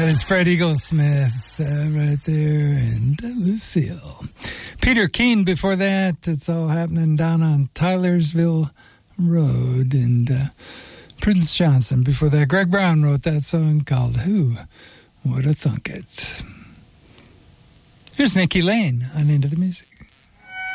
That is Fred Eaglesmith right there, and Lucille. Peter Keane before that. It's all happening down on Tylersville Road. And Prudence Johnson before that. Greg Brown wrote that song called Who Would Have Thunk It. Here's Nikki Lane on Into the Music.